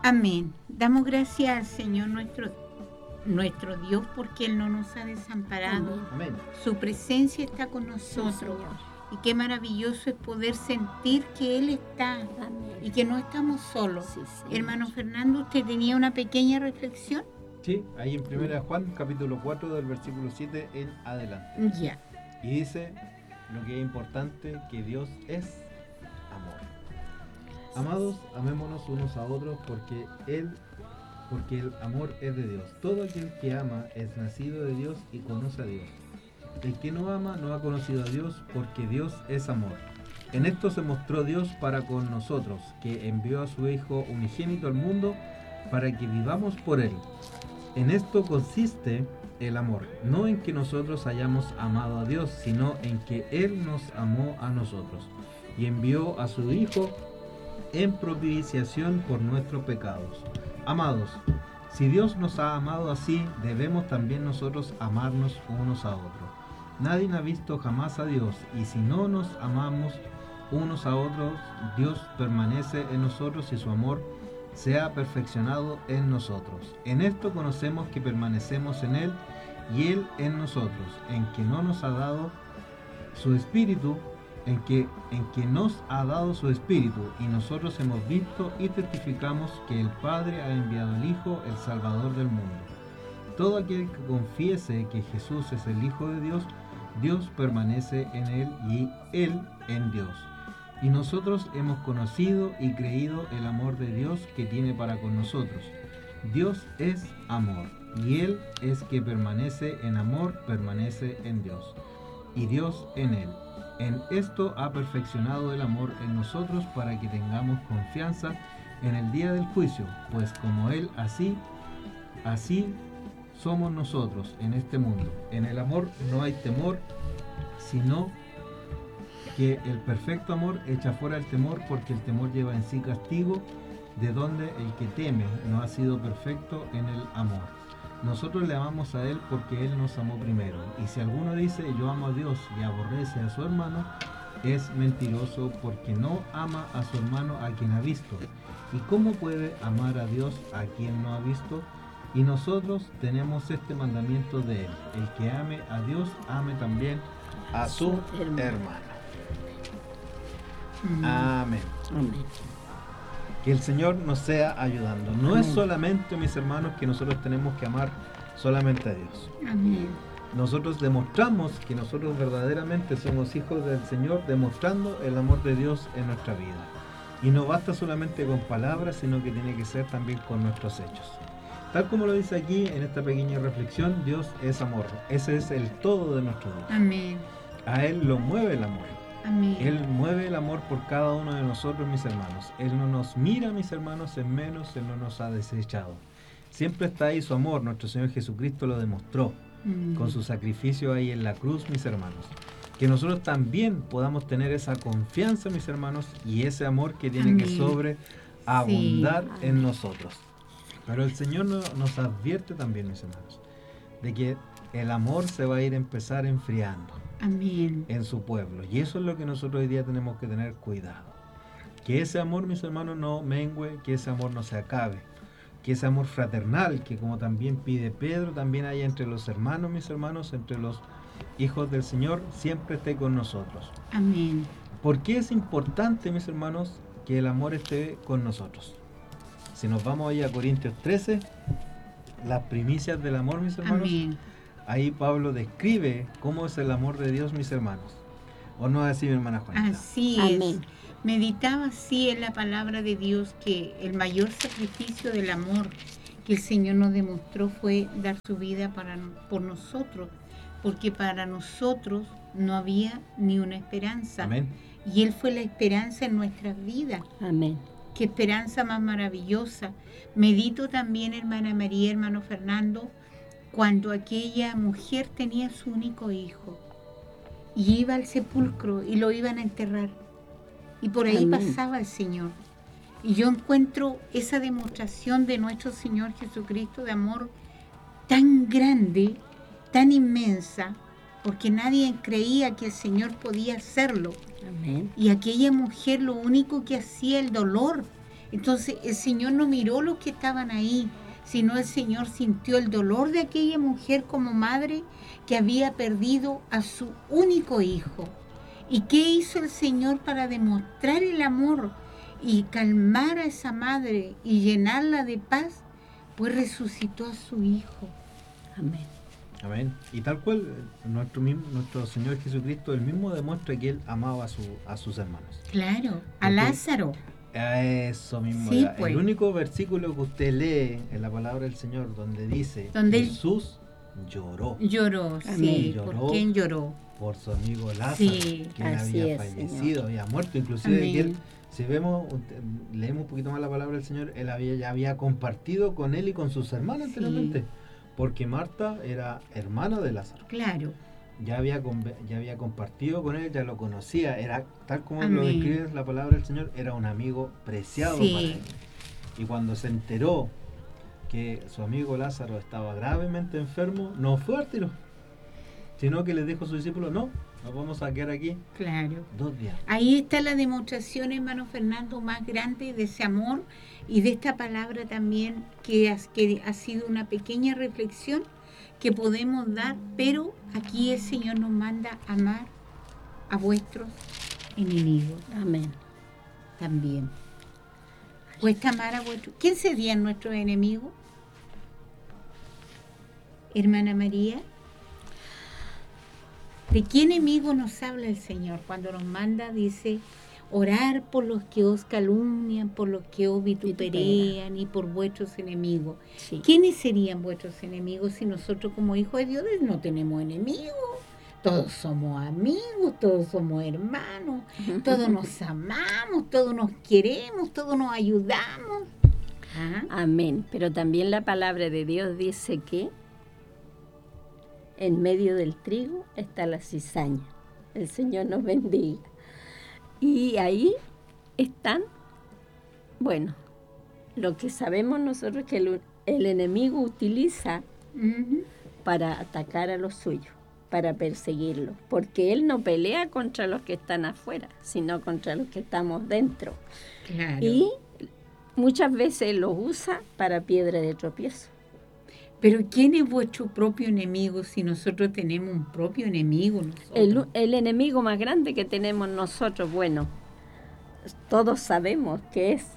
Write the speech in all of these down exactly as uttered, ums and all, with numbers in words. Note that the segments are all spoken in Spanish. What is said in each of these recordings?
Amén. Damos gracias al Señor nuestro, nuestro Dios porque Él no nos ha desamparado. Amén. Su presencia está con nosotros. Sí, y qué maravilloso es poder sentir que Él está. Amén. Y que no estamos solos. Sí, hermano Fernando, ¿usted tenía una pequeña reflexión? Sí, ahí en primera de Juan, capítulo cuatro, del versículo siete en adelante. Ya. Y dice lo que es importante, que Dios es amor. Amados, amémonos unos a otros porque Él, porque el amor es de Dios. Todo aquel que ama es nacido de Dios y conoce a Dios. El que no ama no ha conocido a Dios, porque Dios es amor. En esto se mostró Dios para con nosotros, que envió a su Hijo unigénito al mundo para que vivamos por Él. En esto consiste el amor, no en que nosotros hayamos amado a Dios, sino en que Él nos amó a nosotros y envió a su Hijo en propiciación por nuestros pecados. Amados, si Dios nos ha amado así, debemos también nosotros amarnos unos a otros. Nadie ha visto jamás a Dios, y si no nos amamos unos a otros, Dios permanece en nosotros y su amor se ha perfeccionado en nosotros. En esto conocemos que permanecemos en Él y Él en nosotros, en que no nos ha dado su Espíritu, en que, en que nos ha dado su Espíritu, y nosotros hemos visto y testificamos que el Padre ha enviado al Hijo, el Salvador del mundo. Todo aquel que confiese que Jesús es el Hijo de Dios, Dios permanece en Él y Él en Dios. Y nosotros hemos conocido y creído el amor de Dios que tiene para con nosotros. Dios es amor, y Él es que permanece en amor, permanece en Dios, y Dios en Él. En esto ha perfeccionado el amor en nosotros, para que tengamos confianza en el día del juicio, pues como Él así, así somos nosotros en este mundo. En el amor no hay temor, sino que el perfecto amor echa fuera el temor, porque el temor lleva en sí castigo, de donde el que teme no ha sido perfecto en el amor. Nosotros le amamos a Él porque Él nos amó primero. Y si alguno dice yo amo a Dios y aborrece a su hermano, es mentiroso, porque no ama a su hermano a quien ha visto. ¿Y cómo puede amar a Dios a quien no ha visto? Y nosotros tenemos este mandamiento de Él: el que ame a Dios, ame también a su hermano. hermano. Amén. Amén. Que el Señor nos sea ayudando. No Amén. Es solamente, mis hermanos, que nosotros tenemos que amar solamente a Dios. Amén. Nosotros demostramos que nosotros verdaderamente somos hijos del Señor, demostrando el amor de Dios en nuestra vida. Y no basta solamente con palabras, sino que tiene que ser también con nuestros hechos. Tal como lo dice aquí en esta pequeña reflexión, Dios es amor. Ese es el todo de nuestro Dios. Amén. A Él lo mueve el amor. Amén. Él mueve el amor por cada uno de nosotros, mis hermanos. Él no nos mira, mis hermanos, en menos. Él no nos ha desechado. Siempre está ahí su amor. Nuestro Señor Jesucristo lo demostró mm. con su sacrificio ahí en la cruz, mis hermanos. Que nosotros también podamos tener esa confianza, mis hermanos, y ese amor que tiene Amén. Que sobreabundar sí. en nosotros. Pero el Señor no, nos advierte también, mis hermanos, de que el amor se va a ir a empezar enfriando. Amén. En su pueblo. Y eso es lo que nosotros hoy día tenemos que tener cuidado. Que ese amor, mis hermanos, no mengue, que ese amor no se acabe. Que ese amor fraternal, que como también pide Pedro, también haya entre los hermanos, mis hermanos, entre los hijos del Señor, siempre esté con nosotros. Amén. ¿Por qué es importante, mis hermanos, que el amor esté con nosotros? Si nos vamos ahí a Corintios trece, las primicias del amor, mis hermanos. Amén. Ahí Pablo describe cómo es el amor de Dios, mis hermanos. ¿O no es así, mi hermana Juanita? Así es. Amén. Meditaba así en la palabra de Dios, que el mayor sacrificio del amor que el Señor nos demostró fue dar su vida para, por nosotros, porque para nosotros no había ni una esperanza. Amén. Y Él fue la esperanza en nuestras vidas. Amén. Qué esperanza más maravillosa. Medito también, hermana María, hermano Fernando, cuando aquella mujer tenía su único hijo y iba al sepulcro y lo iban a enterrar, y por ahí Amén. Pasaba el Señor, y yo encuentro esa demostración de nuestro Señor Jesucristo de amor tan grande, tan inmensa, porque nadie creía que el Señor podía hacerlo. Amén. Y aquella mujer lo único que hacía, el dolor Entonces el Señor no miró los que estaban ahí, sino el Señor sintió el dolor de aquella mujer como madre que había perdido a su único hijo. ¿Y qué hizo el Señor para demostrar el amor y calmar a esa madre y llenarla de paz? Pues resucitó a su hijo. Amén. Amén. Y tal cual, nuestro, mismo, nuestro Señor Jesucristo, él mismo demuestra que él amaba a, su, a sus hermanos. Claro, a Porque- Lázaro. A eso mismo. Sí, era. pues. El único versículo que usted lee en la palabra del Señor donde dice Donde él- Jesús lloró Lloró, Amén. sí. Lloró. ¿Por quién lloró? por su amigo Lázaro, Sí, que él así había es, fallecido, Señor. había muerto, inclusive Amén. que él, si vemos, leemos un poquito más la palabra del Señor, él había, ya había compartido con él y con sus hermanos Sí. anteriormente, porque Marta era hermana de Lázaro. Claro. Ya había, conve- ya había compartido con él, ya lo conocía, era tal como lo Amén. describe la palabra del Señor, era un amigo preciado Sí. para él. Y cuando se enteró que su amigo Lázaro estaba gravemente enfermo, no fue al tiro, sino que les dijo a sus discípulos, no, nos vamos a quedar aquí Claro. dos días. Ahí está la demostración, hermano Fernando, más grande de ese amor y de esta palabra también que, has- que ha sido una pequeña reflexión que podemos dar, pero aquí el Señor nos manda amar a vuestros enemigos Amén. también. Cuesta amar a vuestros... ¿Quién serían nuestros enemigos? Hermana María. ¿De qué enemigo nos habla el Señor? Cuando nos manda, dice, orar por los que os calumnian, por los que os vituperan y por vuestros enemigos. Sí. ¿Quiénes serían vuestros enemigos si nosotros como hijos de Dios no tenemos enemigos? Todos somos amigos, todos somos hermanos, todos nos amamos, todos nos queremos, todos nos ayudamos. ¿Ah? Amén. Pero también la palabra de Dios dice que en medio del trigo está la cizaña. El Señor nos bendiga. Y ahí están, bueno, lo que sabemos nosotros que el, el enemigo utiliza Ujú. para atacar a los suyos, para perseguirlos, porque él no pelea contra los que están afuera, sino contra los que estamos dentro. Claro. Y muchas veces los usa para piedra de tropiezo. Pero ¿quién es vuestro propio enemigo si nosotros tenemos un propio enemigo nosotros? El, el enemigo más grande que tenemos nosotros, bueno, todos sabemos que es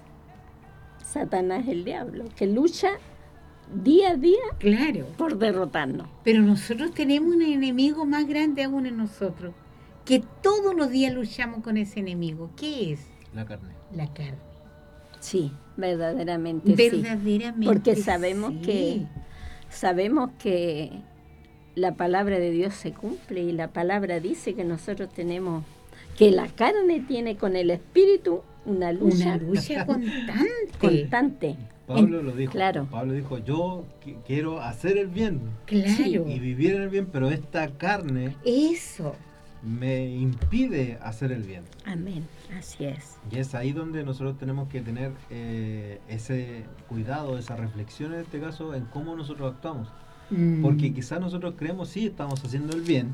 Satanás, el diablo, que lucha día a día Claro. por derrotarnos. Pero nosotros tenemos un enemigo más grande aún en nosotros, que todos los días luchamos con ese enemigo. ¿Qué es? La carne. La carne. Sí, verdaderamente sí. Verdaderamente. Porque sabemos sí. que sabemos que la palabra de Dios se cumple y la palabra dice que nosotros tenemos, que la carne tiene con el espíritu una lucha Una lucha constante. constante. Pablo lo dijo. Claro. Pablo dijo, yo qui- quiero hacer el bien Claro. y vivir en el bien, pero esta carne Eso. me impide hacer el bien. Amén, así es. Y es ahí donde nosotros tenemos que tener eh, ese cuidado, esa reflexión en este caso, en cómo nosotros actuamos. Mm. Porque quizás nosotros creemos, sí, estamos haciendo el bien,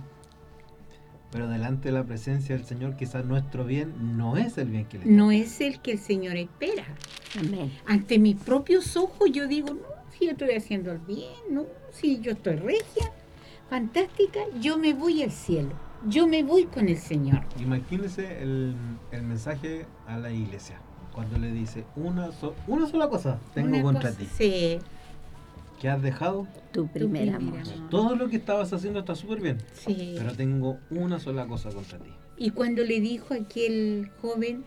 pero delante de la presencia del Señor, quizás nuestro bien no es el bien que le no toca. es el que el Señor espera. Amén. Ante mis propios ojos yo digo, no, si yo estoy haciendo el bien, no, si yo estoy regia, fantástica, yo me voy al cielo, yo me voy con el Señor. Imagínense el, el mensaje a la iglesia, cuando le dice, una, so- una sola cosa tengo Una contra cosa- ti, Sí, que has dejado, Tu primer primer amor. amor. todo lo que estabas haciendo está súper bien, sí. pero tengo una sola cosa contra ti. Y cuando le dijo a aquel joven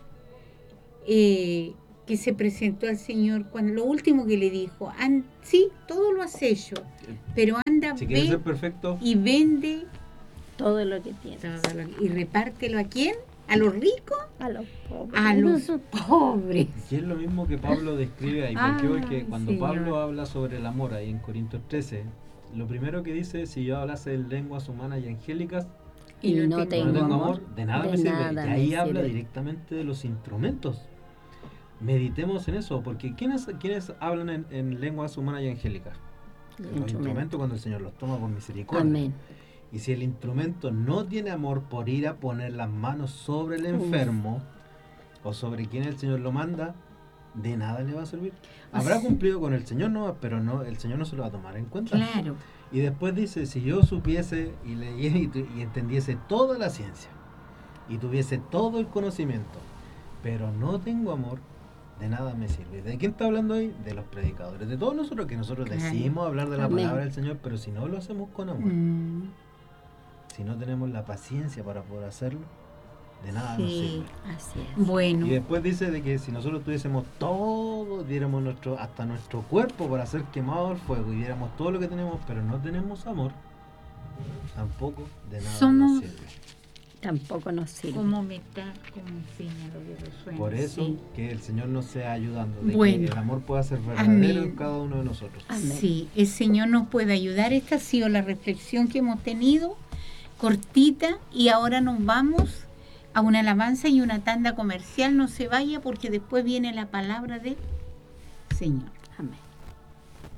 eh, que se presentó al Señor, cuando lo último que le dijo, "An- sí, todo lo has hecho, pero anda, Si quieres ve ser perfecto, y vende Todo lo que tienes. todo lo- y repártelo a quién, a los ricos, A los pobres. a los pobres. y es lo mismo que Pablo describe ahí, Ah, porque porque cuando Señor. Pablo habla sobre el amor ahí en Corintios trece, lo primero que dice, si yo hablase en lenguas humanas y angélicas, Y no pero tengo no tengo amor, amor, de nada de me sirve. nada y me ahí habla sirve. directamente de los instrumentos. Meditemos en eso, porque ¿quiénes, quiénes hablan en, en lenguas humanas y angélicas? Los Los instrumentos. instrumentos cuando el Señor los toma por misericordia. Amén. Y si el instrumento no tiene amor por ir a poner las manos sobre el Uf. enfermo o sobre quien el Señor lo manda, de nada le va a servir. Habrá cumplido con el Señor, no, pero no, el Señor no se lo va a tomar en cuenta. Claro. Y después dice, si yo supiese y leyese y, tu- y entendiese toda la ciencia y tuviese todo el conocimiento, pero no tengo amor, de nada me sirve. ¿De quién está hablando ahí? De los predicadores, de todos nosotros, que nosotros Claro. decimos hablar de la Amén. palabra del Señor, pero si no lo hacemos con amor, Mm, si no tenemos la paciencia para poder hacerlo, de nada nos sí. sirve. Así es. Bueno, Y después dice de que si nosotros tuviésemos todo, diéramos nuestro, hasta nuestro cuerpo para ser quemado al fuego y diéramos todo lo que tenemos, pero no tenemos amor, tampoco de nada Somos- nos sirve. Tampoco nos sirve. como metal, como enseña lo que resuena. Por eso sí. que el Señor nos sea ayudando, de Bueno. que el amor pueda ser verdadero Amén. en cada uno de nosotros. Amén. Sí, el Señor nos puede ayudar. Esta ha sido la reflexión que hemos tenido, cortita, y ahora nos vamos a una alabanza y una tanda comercial. No se vaya porque después viene la palabra del Señor. Amén.